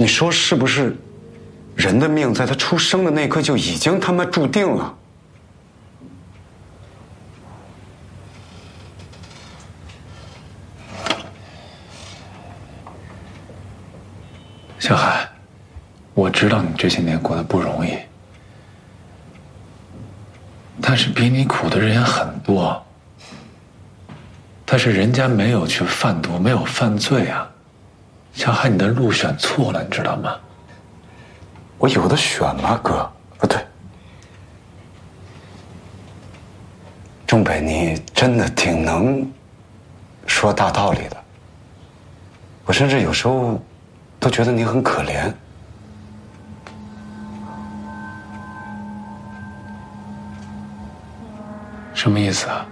你说是不是？人的命在他出生的那一刻就已经他妈注定了。 小海，我知道你这些年过得不容易，但是比你苦的人也很多。但是人家没有去贩毒，没有犯罪啊。小海，你的路选错了，你知道吗？ 我有的选吗，哥？不对，仲北，你真的挺能说大道理的。我甚至有时候都觉得你很可怜。 什么意思啊？